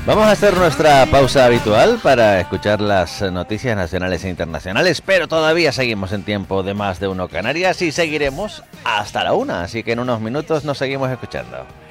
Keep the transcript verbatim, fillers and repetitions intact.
Vamos a hacer nuestra pausa habitual para escuchar las noticias nacionales e internacionales, pero todavía seguimos en tiempo de Más de Uno Canarias y seguiremos hasta la una, así que en unos minutos nos seguimos escuchando.